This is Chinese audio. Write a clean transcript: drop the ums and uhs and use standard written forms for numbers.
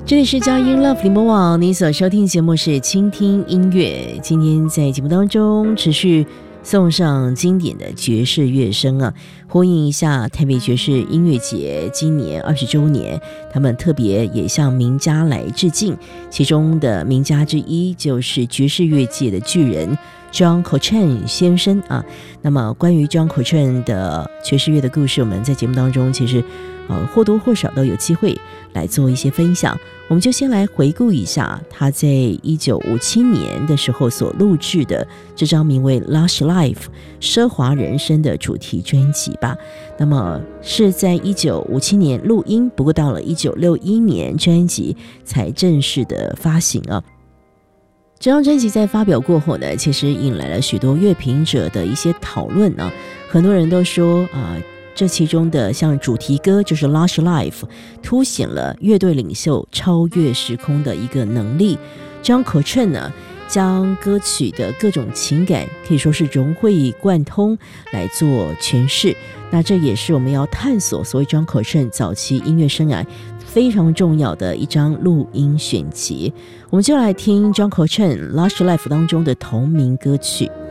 这里是佳音 Love 联播网，你所收听节目是倾听音乐。今天在节目当中持续送上经典的爵士乐声啊，呼应一下台北爵士音乐节今年20周年，他们特别也向名家来致敬，其中的名家之一就是爵士乐界的巨人John Coltrane 先生啊。那么关于 John Coltrane 的爵士乐的故事，我们在节目当中其实或多或少都有机会来做一些分享。我们就先来回顾一下他在1957年的时候所录制的这张名为 Lush Life 奢华人生的主题专辑吧。那么是在1957年录音，不过到了1961年专辑才正式的发行啊。这张专辑在发表过后呢，其实引来了许多乐评者的一些讨论啊。很多人都说这其中的像主题歌就是 Lush Life 凸显了乐队领袖超越时空的一个能力。John Coltrane 呢，将歌曲的各种情感可以说是融会贯通来做诠释。那这也是我们要探索所谓 John Coltrane 早期音乐生涯非常重要的一张录音选集。我们就来听 John Coltrane Lush Life 当中的同名歌曲。